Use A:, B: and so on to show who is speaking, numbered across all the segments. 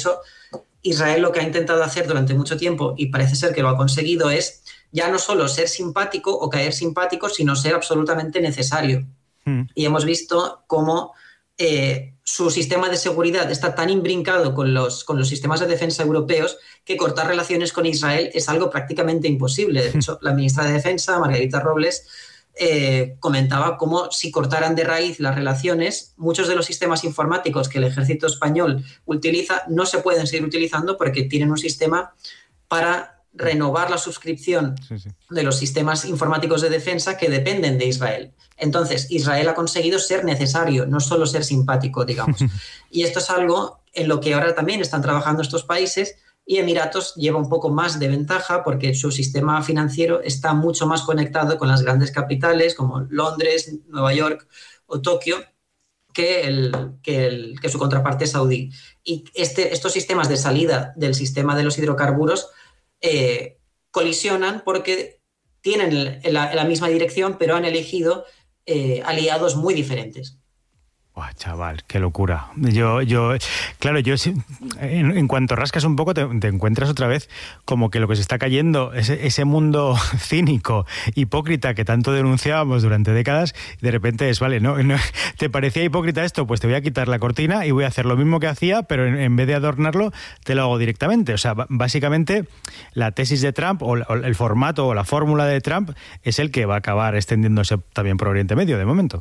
A: eso Israel lo que ha intentado hacer durante mucho tiempo, y parece ser que lo ha conseguido, es ya no solo ser simpático o caer simpático, sino ser absolutamente necesario. Y hemos visto cómo su sistema de seguridad está tan imbrincado con los sistemas de defensa europeos que cortar relaciones con Israel es algo prácticamente imposible. De hecho, la ministra de Defensa, Margarita Robles, comentaba cómo si cortaran de raíz las relaciones, muchos de los sistemas informáticos que el ejército español utiliza no se pueden seguir utilizando porque tienen un sistema para renovar la suscripción de los sistemas informáticos de defensa que dependen de Israel. Entonces, Israel ha conseguido ser necesario, no solo ser simpático, digamos. Y esto es algo en lo que ahora también están trabajando estos países, y Emiratos lleva un poco más de ventaja porque su sistema financiero está mucho más conectado con las grandes capitales como Londres, Nueva York o Tokio que su contraparte saudí. Y estos sistemas de salida del sistema de los hidrocarburos colisionan porque tienen la misma dirección, pero han elegido aliados muy diferentes.
B: Buah, chaval, qué locura. Claro, en cuanto rascas un poco te encuentras otra vez como que lo que se está cayendo es ese mundo cínico, hipócrita que tanto denunciábamos durante décadas, y de repente no, ¿te parecía hipócrita esto? Pues te voy a quitar la cortina y voy a hacer lo mismo que hacía, pero en vez de adornarlo, te lo hago directamente. O sea, básicamente la tesis de Trump o el formato o la fórmula de Trump es el que va a acabar extendiéndose también por Oriente Medio, de momento.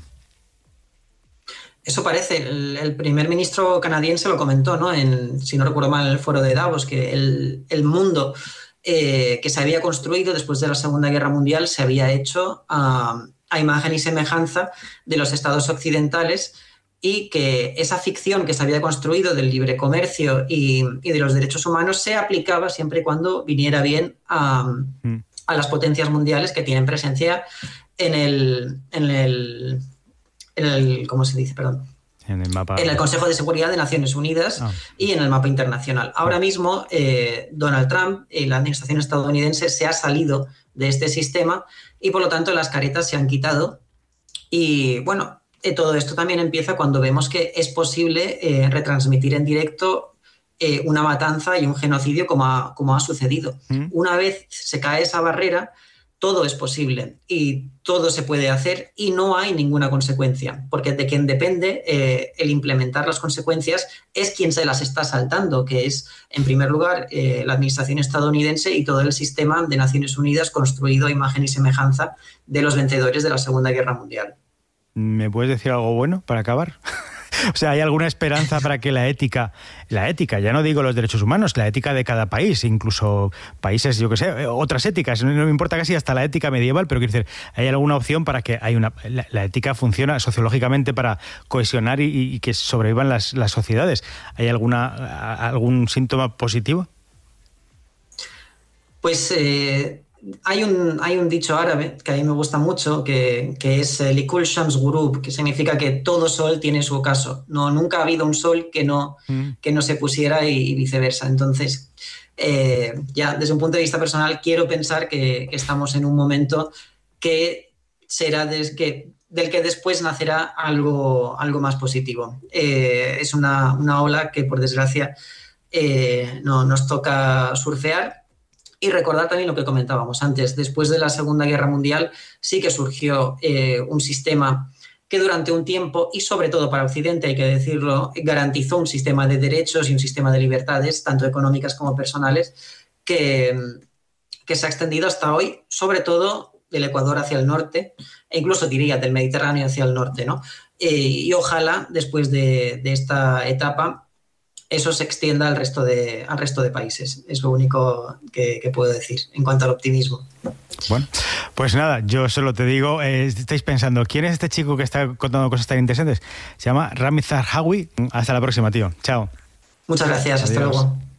A: Eso parece. El primer ministro canadiense lo comentó, ¿no? Si no recuerdo mal, en el foro de Davos, que el mundo que se había construido después de la Segunda Guerra Mundial se había hecho a imagen y semejanza de los estados occidentales, y que esa ficción que se había construido del libre comercio y de los derechos humanos se aplicaba siempre y cuando viniera bien a las potencias mundiales que tienen presencia en el ¿cómo se dice? Perdón.
B: En el
A: Consejo de Seguridad de Naciones Unidas y en el mapa internacional. Ahora mismo Donald Trump y la administración estadounidense se ha salido de este sistema y por lo tanto las caretas se han quitado. Y bueno, todo esto también empieza cuando vemos que es posible retransmitir en directo una matanza y un genocidio como ha sucedido. Una vez se cae esa barrera, todo es posible y todo se puede hacer y no hay ninguna consecuencia, porque de quien depende el implementar las consecuencias es quien se las está saltando, que es, en primer lugar, la administración estadounidense y todo el sistema de Naciones Unidas construido a imagen y semejanza de los vencedores de la Segunda Guerra Mundial.
B: ¿Me puedes decir algo bueno para acabar? O sea, ¿hay alguna esperanza para que la ética, ya no digo los derechos humanos, la ética de cada país, incluso países, yo que sé, otras éticas, no me importa casi hasta la ética medieval, pero quiero decir, ¿hay alguna opción para que la ética funcione sociológicamente para cohesionar y que sobrevivan las sociedades? ¿Hay algún síntoma positivo?
A: Pues hay un dicho árabe que a mí me gusta mucho, que es Likul Shams Ghurub, que significa que todo sol tiene su ocaso. Nunca ha habido un sol que no se pusiera y viceversa. Entonces, ya desde un punto de vista personal, quiero pensar que estamos en un momento que será del que después nacerá algo más positivo. Es una ola que, por desgracia, no nos toca surfear. Y recordar también lo que comentábamos antes. Después de la Segunda Guerra Mundial sí que surgió un sistema que durante un tiempo, y sobre todo para Occidente, hay que decirlo, garantizó un sistema de derechos y un sistema de libertades, tanto económicas como personales, que se ha extendido hasta hoy, sobre todo del Ecuador hacia el norte, e incluso diría del Mediterráneo hacia el norte, ¿no? Y ojalá, después de esta etapa, eso se extienda al resto de países. Es lo único que puedo decir en cuanto al optimismo.
B: Bueno, pues nada, yo solo te digo, estáis pensando, ¿quién es este chico que está contando cosas tan interesantes? Se llama Rami Zahawi. Hasta la próxima, tío. Chao.
A: Muchas gracias. Adiós. Hasta luego.